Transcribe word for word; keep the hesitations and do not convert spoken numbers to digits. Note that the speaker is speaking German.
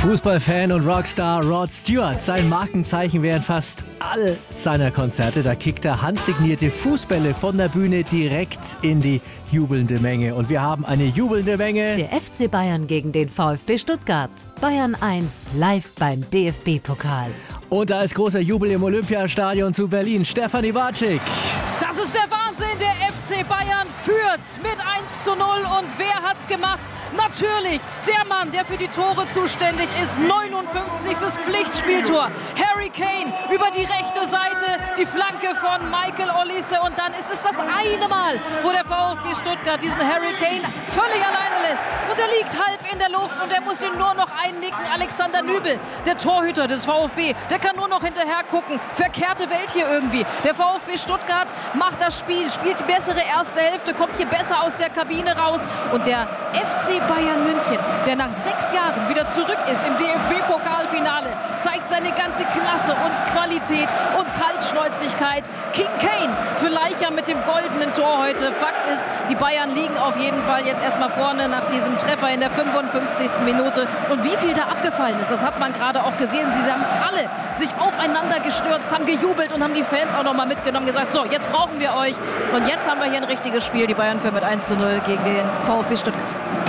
Fußballfan und Rockstar Rod Stewart. Sein Markenzeichen während fast all seiner Konzerte. Da kickt er handsignierte Fußbälle von der Bühne direkt in die jubelnde Menge. Und wir haben eine jubelnde Menge. Der F C Bayern gegen den VfB Stuttgart. Bayern eins live beim D F B-Pokal. Und da ist großer Jubel im Olympiastadion zu Berlin. Stefanie Watschik. Das ist der Wahnsinn. Der F C Bayern führt mit eins zu null. Und wer hat's gemacht? Natürlich der Mann, der für die Tore zuständig ist. neunundfünfzigstes Pflichtspieltor. Harry Kane über die rechte Seite. Die Flanke von Michael Olise. Und dann ist es das eine Mal, wo der VfB Stuttgart diesen Harry Kane völlig alleine lässt. Und er liegt halb in der Luft und er muss ihn nur noch einnicken. Alexander Nübel, der Torhüter des VfB, der kann nur noch hinterher gucken. Verkehrte Welt hier irgendwie. Der VfB Stuttgart macht das Spiel, spielt die bessere erste Hälfte, kommt hier besser aus der Kabine raus. Und der F C Bayern München, der nach sechs Jahren wieder zurück ist im D F B-Pokalfinale, zeigt seine ganze Klasse und Qualität und Kaltschnäuzigkeit. King Kane für Leicher mit dem goldenen Tor heute. Fakt ist, die Bayern liegen auf jeden Fall jetzt erstmal vorne nach diesem Treffer in der fünfundfünfzigsten Minute. Und wie viel da abgefallen ist, das hat man gerade auch gesehen. Sie haben alle sich aufeinander gestürzt, haben gejubelt und haben die Fans auch noch mal mitgenommen, gesagt, so, jetzt brauchen wir euch. Und jetzt haben wir hier ein richtiges Spiel. Die Bayern führen mit eins zu null gegen den VfB Stuttgart.